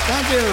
Thank you.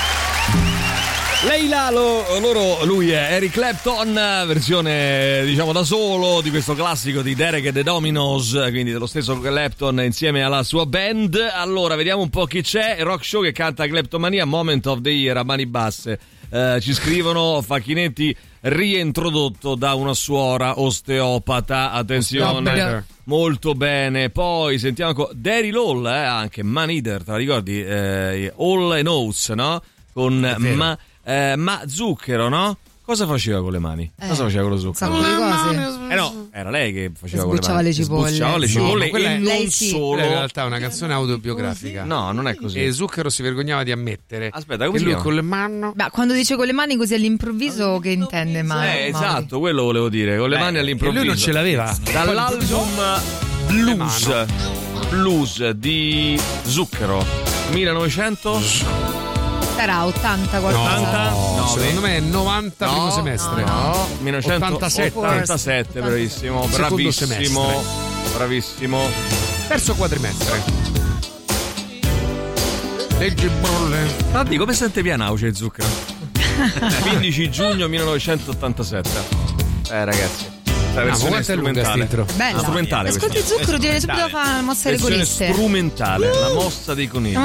Leila, lui è Eric Clapton, versione diciamo da solo di questo classico di Derek and the Dominos, quindi dello stesso Clapton insieme alla sua band. Allora vediamo un po' chi c'è. Rock Show che canta Kleptomania, Moment of the Year a mani basse. Ci scrivono Facchinetti, riintrodotto da una suora osteopata, attenzione, molto bene. Poi sentiamo Daryl Hall, anche Man Eater, te la ricordi? All and Oates, no? Con ma zucchero, no? Cosa faceva con le mani? Cosa faceva con lo zucchero? No, era lei che faceva con le mani. Sbucciava le cipolle e non sì. solo. In realtà è una canzone autobiografica. No, non è così. E Zucchero si vergognava di ammettere. Aspetta, come che si lui chiama? con le mani. Beh, quando dice con le mani così all'improvviso, che intende? Esatto, quello volevo dire, con le mani all'improvviso. E lui non ce l'aveva. Dall'album Blues di Zucchero 1900. Sarà 80 qualcosa. 80? No, secondo me è 90 primo semestre. No, 1987. 87, bravissimo, secondo bravissimo. semestre. Bravissimo. Terzo quadrimestre. Leggi bolle. Guardi, come sente Pianauce Zucchero? 15 giugno 1987. Ragazzi. La versione strumentale. Bella. Strumentale. Ascolti Zucchero, direi subito a fare la mossa dei conisti. Strumentale, la mossa dei conigli.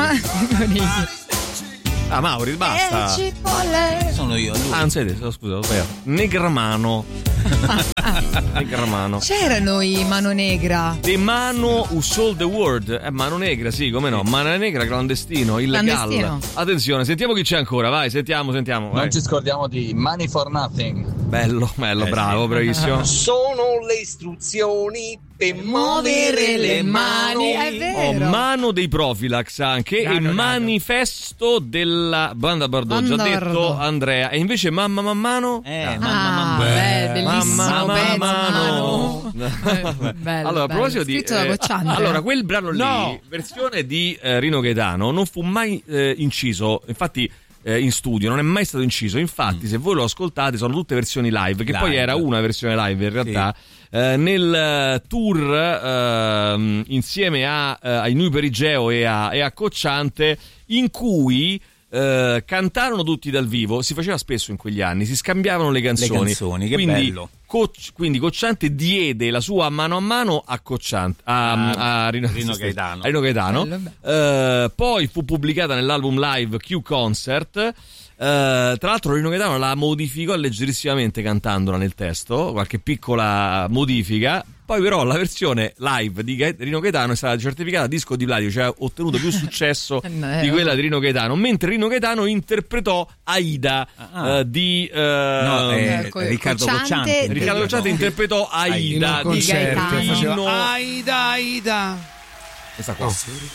Ah, Mauri, basta. Sono io, lui. Non sei te, scusa, ho sbagliato. Negramano. Negramano. C'erano i Mano Negra. The Mano Who Sold the World. Mano Negra, sì, come no. Mano Negra, clandestino, illegale. Attenzione, sentiamo chi c'è ancora, vai, sentiamo. Vai. Non ci scordiamo di Money for Nothing. Bello, bravo, bravissimo. Sono le istruzioni per muovere le mani. È vero. Mano dei Profilax anche. E manifesto della banda Bardot, già detto Andrea. E invece Mamma Mammano? Bellissimo pezzo, Mano. Bello, allora, a proposito di allora, quel brano lì, versione di Rino Gaetano, non fu mai inciso, infatti in studio non è mai stato inciso. Infatti se voi lo ascoltate sono tutte versioni live, che poi era una versione live in realtà. Nel tour insieme ai New Perigeo e a Cocciante, in cui cantarono tutti dal vivo. Si faceva spesso in quegli anni, si scambiavano le canzoni, che bello. Quindi Cocciante diede la sua mano a mano a Cocciante, a Rino Gaetano. Poi fu pubblicata nell'album live Q Concert. Tra l'altro Rino Gaetano la modificò leggerissimamente cantandola nel testo, qualche piccola modifica. Poi però la versione live di Rino Gaetano è stata certificata disco di platino, cioè ha ottenuto più successo di quella di Rino Gaetano, mentre Rino Gaetano interpretò Aida di Riccardo Cocciante. Riccardo Cocciante interpretò Aida di Gaetano. Aida. Questa qua.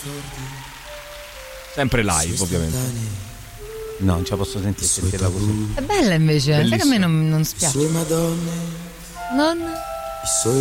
Sempre live, ovviamente. No, non ce la posso sentirla così. È bella invece, sai che a me non spiace. Sue Madonne, Non i suoi